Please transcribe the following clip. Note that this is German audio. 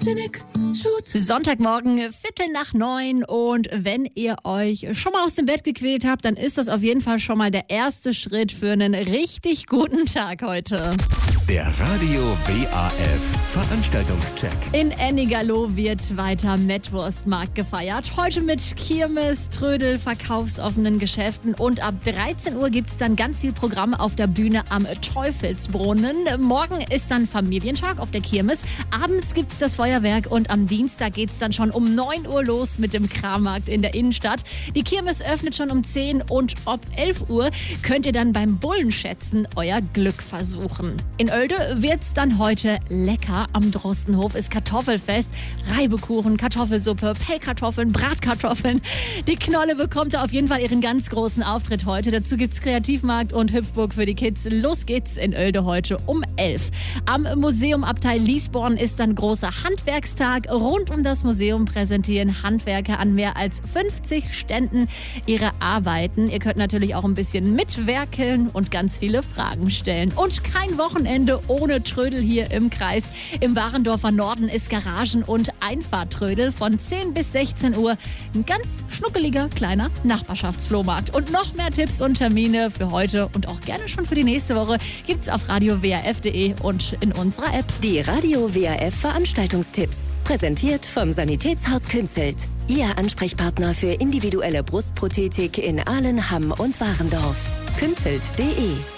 Sonntagmorgen, 8:45 und wenn ihr euch schon mal aus dem Bett gequält habt, dann ist das auf jeden Fall schon mal der erste Schritt für einen richtig guten Tag heute. Der Radio WAF Veranstaltungscheck. In Ennigerloh wird weiter Mettwurstmarkt gefeiert. Heute mit Kirmes, Trödel, verkaufsoffenen Geschäften und ab 13 Uhr gibt's dann ganz viel Programm auf der Bühne am Teufelsbrunnen. Morgen ist dann Familientag auf der Kirmes. Abends gibt's das Feuerwerk und am Dienstag geht's dann schon um 9 Uhr los mit dem Krammarkt in der Innenstadt. Die Kirmes öffnet schon um 10 und ab 11 Uhr könnt ihr dann beim Bullenschätzen euer Glück versuchen. In Oelde wird's dann heute lecker. Am Drostenhof ist Kartoffelfest. Reibekuchen, Kartoffelsuppe, Pellkartoffeln, Bratkartoffeln. Die Knolle bekommt da auf jeden Fall ihren ganz großen Auftritt heute. Dazu gibt's Kreativmarkt und Hüpfburg für die Kids. Los geht's in Oelde heute um 11. Am Museum Abtei Liesborn ist dann großer Handwerkstag. Rund um das Museum präsentieren Handwerker an mehr als 50 Ständen ihre Arbeiten. Ihr könnt natürlich auch ein bisschen mitwerkeln und ganz viele Fragen stellen. Und kein Wochenende ohne Trödel hier im Kreis. Im Warendorfer Norden ist Garagen- und Einfahrtrödel von 10 bis 16 Uhr. Ein ganz schnuckeliger kleiner Nachbarschaftsflohmarkt. Und noch mehr Tipps und Termine für heute und auch gerne schon für die nächste Woche gibt's auf radiowaf.de und in unserer App. Die Radio WAF Veranstaltungstipps. Präsentiert vom Sanitätshaus Künzelt. Ihr Ansprechpartner für individuelle Brustprothetik in Ahlen, Hamm und Warendorf. Künzelt.de